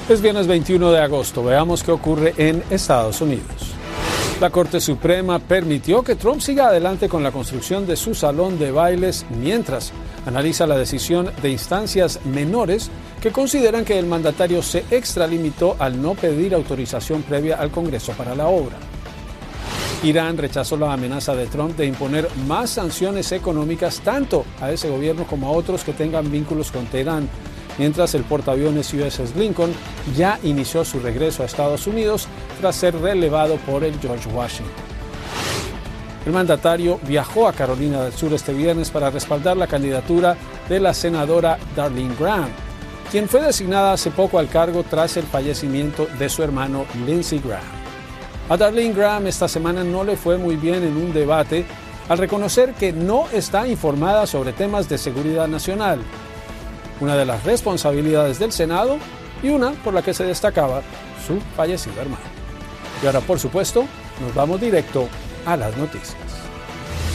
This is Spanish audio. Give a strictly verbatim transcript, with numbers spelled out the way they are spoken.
Es viernes veintiuno de agosto. Veamos qué ocurre en Estados Unidos. La Corte Suprema permitió que Trump siga adelante con la construcción de su salón de bailes mientras analiza la decisión de instancias menores que consideran que el mandatario se extralimitó al no pedir autorización previa al Congreso para la obra. Irán rechazó la amenaza de Trump de imponer más sanciones económicas tanto a ese gobierno como a otros que tengan vínculos con Teherán, mientras el portaaviones U S S Lincoln ya inició su regreso a Estados Unidos tras ser relevado por el George Washington. El mandatario viajó a Carolina del Sur este viernes para respaldar la candidatura de la senadora Darlene Graham, quien fue designada hace poco al cargo tras el fallecimiento de su hermano Lindsey Graham. A Darlene Graham esta semana no le fue muy bien en un debate al reconocer que no está informada sobre temas de seguridad nacional, una de las responsabilidades del Senado y una por la que se destacaba su fallecido hermano. Y ahora, por supuesto, nos vamos directo a las noticias.